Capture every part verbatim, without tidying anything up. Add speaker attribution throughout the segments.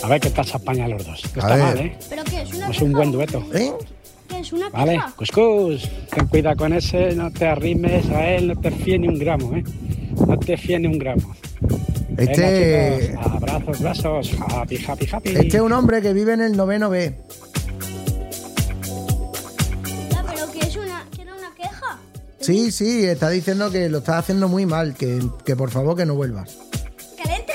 Speaker 1: A ver qué tal se apañan los dos. No
Speaker 2: A
Speaker 1: está
Speaker 2: ver.
Speaker 1: mal, ¿eh?
Speaker 3: ¿Pero qué es una
Speaker 1: No es
Speaker 3: queja?
Speaker 1: un buen dueto.
Speaker 2: ¿Eh?
Speaker 3: ¿Qué es una
Speaker 1: Vale,
Speaker 3: queja?
Speaker 1: Cuscús, ten cuidado con ese, no te arrimes a él, no te fíes ni un gramo, ¿eh? No te fíes ni un gramo.
Speaker 2: Este,
Speaker 1: Venga, chicos, abrazos, besos, happy, happy, happy.
Speaker 2: este es un hombre que vive en el noveno B.
Speaker 3: Ya, pero que es una, que era una queja.
Speaker 2: Sí, sí, está diciendo que lo estás haciendo muy mal, que, que por favor que no vuelvas.
Speaker 3: ¿Caliente?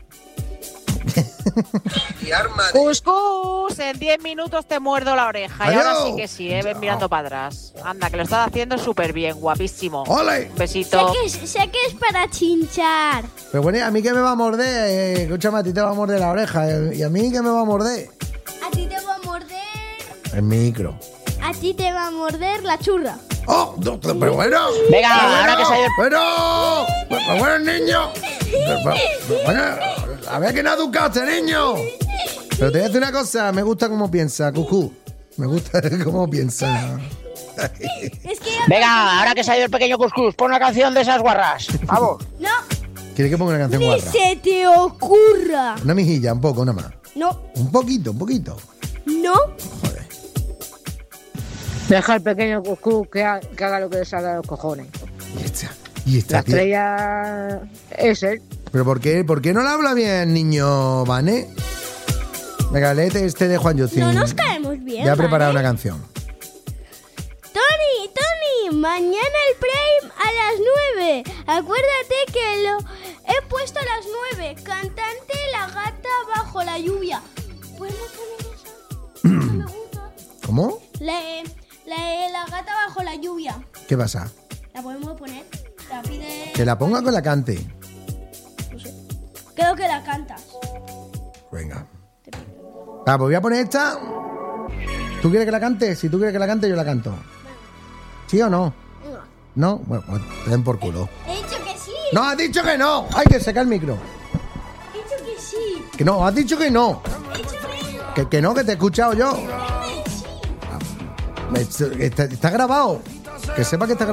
Speaker 4: Cuscús, en diez minutos te muerdo la oreja. Y
Speaker 2: Adiós.
Speaker 4: ahora sí que sí, ¿eh? Ven mirando para atrás. Anda, que lo estás haciendo súper bien, guapísimo.
Speaker 2: ¡Ole!
Speaker 4: Un
Speaker 3: Sé
Speaker 4: besito.
Speaker 3: que, es, sé que es para chinchar.
Speaker 2: Pero bueno, a mí que me va a morder, eh, escúchame, a ti te va a morder la oreja, eh, y a mí que me va a morder.
Speaker 3: A ti te va a morder.
Speaker 2: El micro.
Speaker 3: A ti te va a morder la churra.
Speaker 2: ¡Oh! no, Pero bueno.
Speaker 4: Venga,
Speaker 2: pero bueno,
Speaker 4: ahora que se-
Speaker 2: ¡Pero! ¡Pero bueno, niño! Pero, pero, pero bueno, a ver que no educaste, niño. Pero te voy a decir una cosa, me gusta cómo piensa, Cucú. Me gusta cómo piensa.
Speaker 3: Es que
Speaker 4: Venga, ahora que se ha ido el pequeño Cuscús, pon una canción de esas guarras. Vamos.
Speaker 3: no,
Speaker 2: ¿Quieres que ponga una canción
Speaker 3: ni
Speaker 2: guarra?
Speaker 3: se te ocurra.
Speaker 2: Una mejilla, un poco, una más.
Speaker 3: No,
Speaker 2: Un poquito, un poquito.
Speaker 3: no.
Speaker 2: Joder.
Speaker 5: Deja al pequeño Cuscús que, ha- que haga lo que le salga de los cojones.
Speaker 2: Y esta, y
Speaker 5: La
Speaker 2: esta tía.
Speaker 5: estrella es él.
Speaker 2: ¿Pero por qué, por qué no le habla bien, niño Vane? Venga, léete este de Juan Yucín.
Speaker 3: No nos caemos bien.
Speaker 2: Ya he preparado
Speaker 3: ¿vale?
Speaker 2: una canción.
Speaker 3: Tony, Tony, mañana el Prime a las nueve. Acuérdate que lo he puesto a las nueve. Cantante La Gata Bajo la Lluvia. ¿Podemos poner esa? Esa me gusta.
Speaker 2: ¿Cómo?
Speaker 3: La, la, la Gata Bajo la Lluvia.
Speaker 2: ¿Qué pasa?
Speaker 3: ¿La podemos poner? La pide...
Speaker 2: Que la ponga con la cante.
Speaker 3: No sé. Creo que la cantas.
Speaker 2: Venga. Ah, pues voy a poner esta. ¿Tú quieres que la cante? Si tú quieres que la cante, yo la canto. ¿Sí o no?
Speaker 3: Venga.
Speaker 2: ¿No? Bueno, pues te den por culo.
Speaker 3: He dicho que sí.
Speaker 2: ¡No, has dicho que no! ¡Hay que sacar el micro!
Speaker 3: He dicho que sí.
Speaker 2: Que no, has dicho que no.
Speaker 3: He dicho que no.
Speaker 2: Que, que no, que te he escuchado yo.
Speaker 3: Sí.
Speaker 2: Me- Está, está grabado. Que sepa que está grabado.